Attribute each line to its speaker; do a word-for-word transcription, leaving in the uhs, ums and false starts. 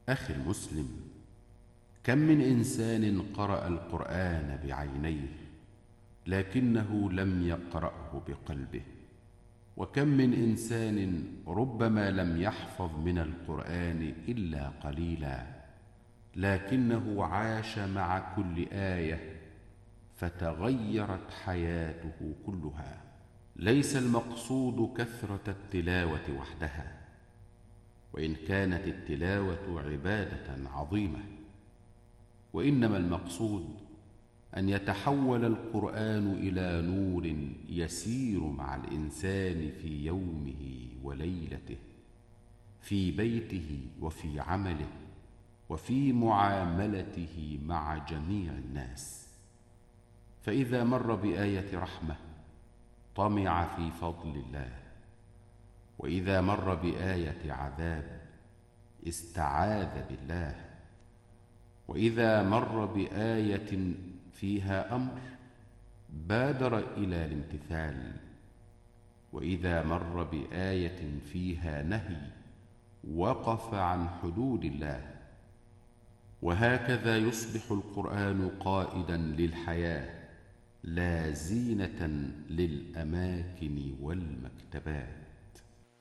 Speaker 1: أخي المسلم، كم من إنسان قرأ القرآن بعينيه لكنه لم يقرأه بقلبه، وكم من إنسان ربما لم يحفظ من القرآن إلا قليلا لكنه عاش مع كل آية فتغيرت حياته كلها. ليس المقصود كثرة التلاوة وحدها، وإن كانت التلاوة عبادة عظيمة، وإنما المقصود أن يتحول القرآن إلى نور يسير مع الإنسان في يومه وليلته، في بيته وفي عمله وفي معاملته مع جميع الناس. فإذا مر بآية رحمة طمع في فضل الله، وإذا مر بآية عذاب استعاذ بالله، وإذا مر بآية فيها أمر بادر إلى الامتثال، وإذا مر بآية فيها نهي وقف عن حدود الله. وهكذا يصبح القرآن قائدا للحياة لا زينة للأماكن والمكتبات.